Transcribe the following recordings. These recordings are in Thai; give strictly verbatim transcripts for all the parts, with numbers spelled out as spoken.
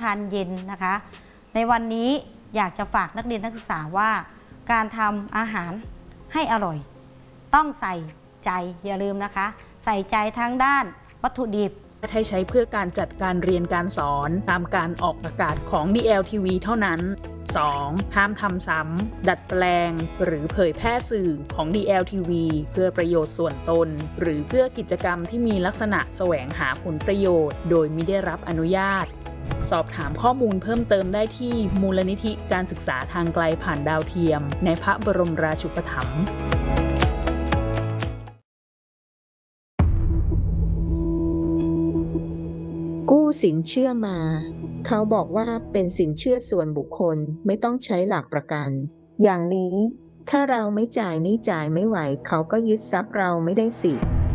านเย็นนะคะในวันนี้อยากจะฝากนักเรียนนักศึกษาว่าการทำอาหารให้อร่อยต้องใส่ใจอย่าลืมนะคะใส่ใจทั้งด้านวัตถุดิบให้ใช้เพื่อการจัดการเรียนการสอนตามการออกอากาศของ ดี แอล ที วี เท่านั้น สอง ห้ามทำซ้ำดัดแปลงหรือเผยแพร่สื่อของ ดี แอล ที วี เพื่อประโยชน์ส่วนตนหรือเพื่อกิจกรรมที่มีลักษณะแสวงหาผลประโยชน์โดยมิได้รับอนุญาตสอบถามข้อมูลเพิ่มเติมได้ที่มูลนิธิการศึกษาทางไกลผ่านดาวเทียมในพระบรมราชูปถัมภ์กู้สินเชื่อมาเขาบอกว่าเป็นสินเชื่อส่วนบุคคลไม่ต้องใช้หลักประกันอย่างนี้ถ้าเราไม่จ่ายหนี้จ่ายไม่ไหวเขาก็ยึดทรัพย์เราไม่ได้สิ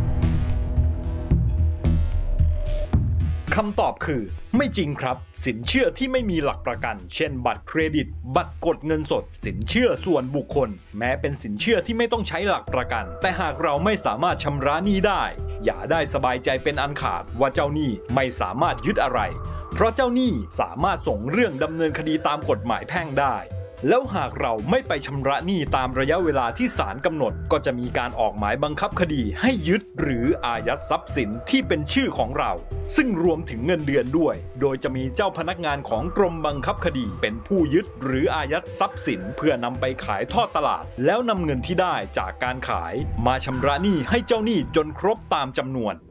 คำตอบคือไม่จริงครับสินเชื่อที่ไม่มีหลักประกันเช่นบัตรเครดิตบัตรกดเงินสดสินเชื่อส่วนบุคคลแม้เป็นสินเชื่อที่ไม่ต้องใช้หลักประกันแต่หากเราไม่สามารถชำระหนี้ได้อย่าได้สบายใจเป็นอันขาดว่าเจ้าหนี้ไม่สามารถยึดอะไรเพราะเจ้าหนี้สามารถส่งเรื่องดำเนินคดีตามกฎหมายแพ่งได้แล้วหากเราไม่ไปชำระหนี้ตามระยะเวลาที่ศาลกำหนดก็จะมีการออกหมายบังคับคดีให้ยึดหรืออายัดทรัพย์สินที่เป็นชื่อของเราซึ่งรวมถึงเงินเดือนด้วยโดยจะมีเจ้าพนักงานของกรมบังคับคดีเป็นผู้ยึดหรืออายัดทรัพย์สินเพื่อนำไปขายทอดตลาดแล้วนำเงินที่ได้จากการขายมาชำระหนี้ให้เจ้าหนี้จนครบตามจำนวน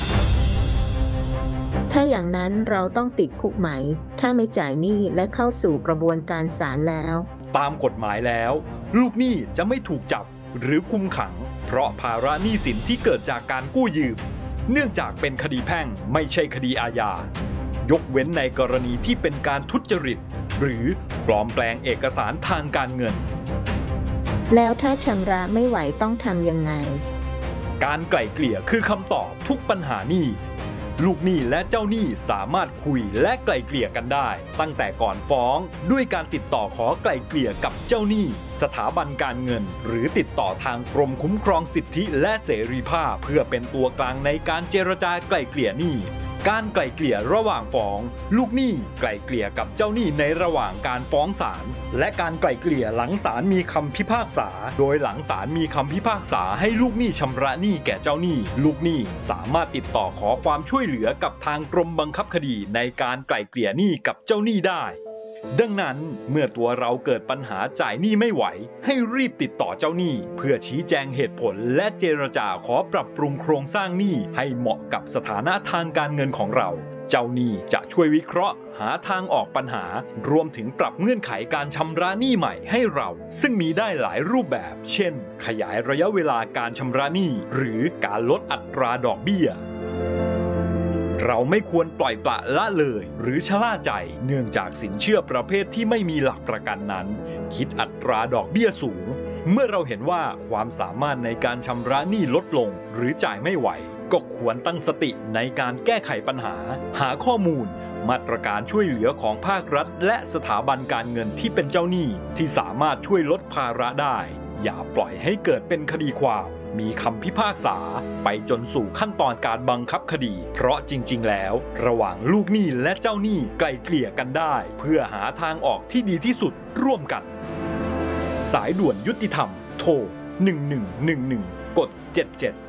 ถ้าอย่างนั้นเราต้องติดคุกไหมถ้าไม่จ่ายหนี้และเข้าสู่กระบวนการศาลแล้วตามกฎหมายแล้วลูกหนี้จะไม่ถูกจับหรือคุมขังเพราะภาระหนี้สินที่เกิดจากการกู้ยืมเนื่องจากเป็นคดีแพ่งไม่ใช่คดีอาญายกเว้นในกรณีที่เป็นการทุจริตหรือปลอมแปลงเอกสารทางการเงินแล้วถ้าชำระไม่ไหวต้องทำยังไงการไกล่เกลี่ยคือคำตอบทุกปัญหาหนี้ลูกหนี้และเจ้าหนี้สามารถคุยและไกล่เกลี่ยกันได้ตั้งแต่ก่อนฟ้องด้วยการติดต่อขอไกล่เกลี่ยกับเจ้าหนี้สถาบันการเงินหรือติดต่อทางกรมคุ้มครองสิทธิและเสรีภาพเพื่อเป็นตัวกลางในการเจรจาไกล่เกลี่ยหนี้การไกล่เกลี่ยระหว่างฟ้องลูกหนี้ไกล่เกลี่ยกับเจ้าหนี้ในระหว่างการฟ้องศาลและการไกล่เกลี่ยหลังศาลมีคำพิพากษาโดยหลังศาลมีคำพิพากษาให้ลูกหนี้ชำระหนี้แก่เจ้าหนี้ลูกหนี้สามารถติดต่อขอความช่วยเหลือกับทางกรมบังคับคดีในการไกล่เกลี่ยหนี้กับเจ้าหนี้ได้ดังนั้นเมื่อตัวเราเกิดปัญหาจ่ายหนี้ไม่ไหวให้รีบติดต่อเจ้าหนี้เพื่อชี้แจงเหตุผลและเจรจาขอปรับปรุงโครงสร้างหนี้ให้เหมาะกับสถานะทางการเงินของเราเจ้าหนี้จะช่วยวิเคราะห์หาทางออกปัญหารวมถึงปรับเงื่อนไขการชำระหนี้ใหม่ให้เราซึ่งมีได้หลายรูปแบบเช่นขยายระยะเวลาการชำระหนี้หรือการลดอัตราดอกเบี้ยเราไม่ควรปล่อยปละละเลยหรือชะล่าใจเนื่องจากสินเชื่อประเภทที่ไม่มีหลักประกันนั้นคิดอัตราดอกเบี้ยสูงเมื่อเราเห็นว่าความสามารถในการชำระหนี้ลดลงหรือจ่ายไม่ไหวก็ควรตั้งสติในการแก้ไขปัญหาหาข้อมูลมาตรการช่วยเหลือของภาครัฐและสถาบันการเงินที่เป็นเจ้าหนี้ที่สามารถช่วยลดภาระได้อย่าปล่อยให้เกิดเป็นคดีความมีคำพิพากษาไปจนสู่ขั้นตอนการบังคับคดีเพราะจริงๆแล้วระหว่างลูกหนี้และเจ้าหนี้ไกล่เกลี่ยกันได้เพื่อหาทางออกที่ดีที่สุดร่วมกันสายด่วนยุติธรรมโทรหนึ่งหนึ่งหนึ่งหนึ่งกดเจ็ดเจ็ด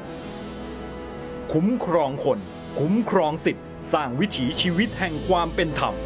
คุ้มครองคนคุ้มครองสิทธิ์สร้างวิถีชีวิตแห่งความเป็นธรรม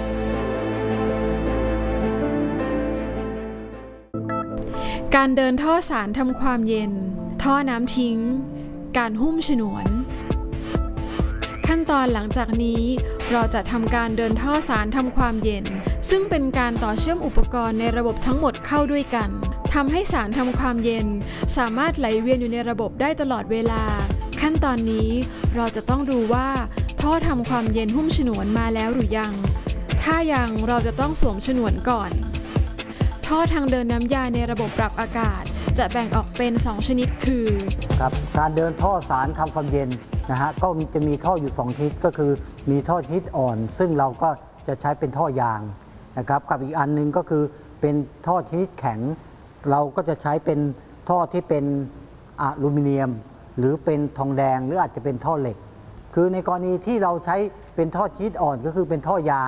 การเดินท่อสารทำความเย็นท่อน้ำทิ้งการหุ้มฉนวนขั้นตอนหลังจากนี้เราจะทำการเดินท่อสารทำความเย็นซึ่งเป็นการต่อเชื่อมอุปกรณ์ในระบบทั้งหมดเข้าด้วยกันทำให้สารทำความเย็นสามารถไหลเวียนอยู่ในระบบได้ตลอดเวลาขั้นตอนนี้เราจะต้องดูว่าท่อทำความเย็นหุ้มฉนวนมาแล้วหรือยังถ้ายังเราจะต้องสวมฉนวนก่อนท่อทางเดินน้ำยาในระบบปรับอากาศจะแบ่งออกเป็นสองชนิดคือครับการเดินท่อสารทำความเย็นนะฮะก็จะมีท่ออยู่สองชนิดก็คือมีท่อชนิดอ่อนซึ่งเราก็จะใช้เป็นท่อยางนะครับกับอีกอันนึงก็คือเป็นท่อชนิดแข็งเราก็จะใช้เป็นท่อที่เป็นอลูมิเนียมหรือเป็นทองแดงหรืออาจจะเป็นท่อเหล็กคือในกรณีที่เราใช้เป็นท่อชนิดอ่อนก็คือเป็นท่อยาง